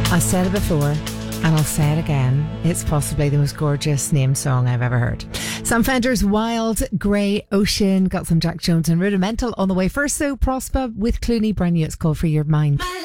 I said it before, and I'll say it again. It's possibly the most gorgeous named song I've ever heard. Sam Fender's Wild Grey Ocean. Got some Jack Jones and Rudimental on the way. First, though, Prosper with Clooney. Brand new. It's called Free Your Mind.